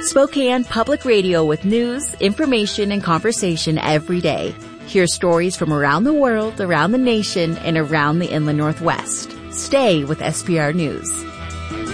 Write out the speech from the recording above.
Spokane Public Radio with news, information, and conversation every day. Hear stories from around the world, around the nation, and around the Inland Northwest. Stay with SPR News.